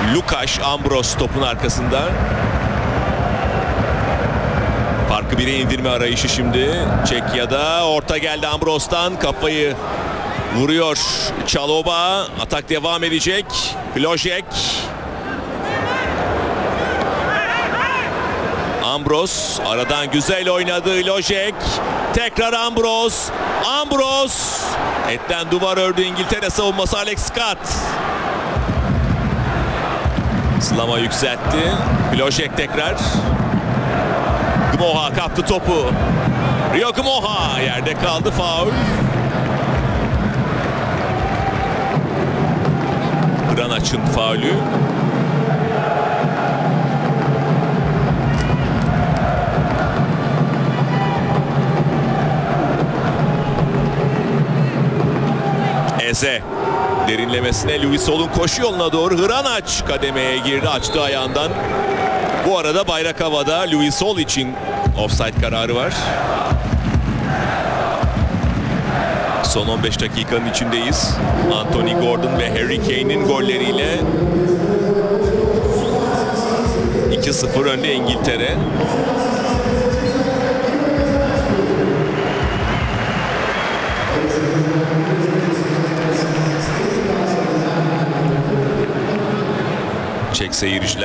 Lukas Ambros topun arkasında. Farkı 1'e indirme arayışı şimdi. Çekya'da orta geldi Ambros'tan. Kafayı vuruyor Çaloba. Atak devam edecek. Lojek. Ambros aradan güzel oynadı Lojek. Tekrar Ambros. Ambros. Etten duvar ördü İngiltere savunması Alex Scott. Slama yükseltti. Lojek tekrar. Gmoha kaptı topu. Rio Gmoha yerde kaldı, faul. Granaç'ın faulü. Eze derinlemesine Louis Hall'un koşu yoluna doğru. Hranaç kademeye girdi, açtı ayağından. Bu arada bayrak havada. Louis Hall için offside kararı var. Son 15 dakikanın içindeyiz. Anthony Gordon ve Harry Kane'in golleriyle 2-0 önde İngiltere. Çek seyirciler.